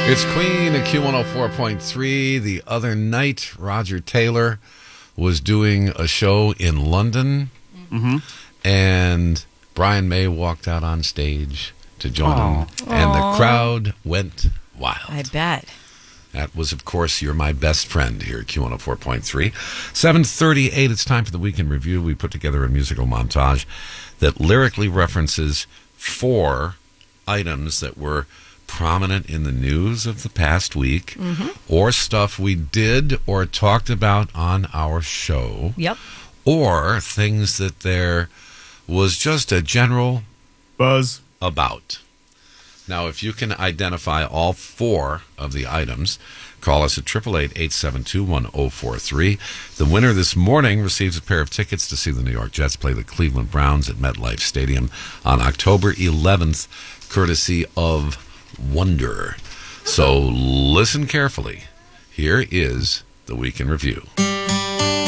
It's Queen at Q104.3. The other night, Roger Taylor was doing a show in London, and Brian May walked out on stage to join him, and the crowd went wild. I bet. That was, of course, You're My Best Friend here at Q104.3. 7:38, it's time for the Weekend Review. We put together a musical montage that lyrically references 4 items that were prominent in the news of the past week, or stuff we did or talked about on our show, or things that there was just a general buzz about. Now, if you can identify all 4 of the items, call us at 888-872-1043. The winner this morning receives a pair of tickets to see the New York Jets play the Cleveland Browns at MetLife Stadium on October 11th, courtesy of Wonder. So listen carefully. Here is the Week in Review.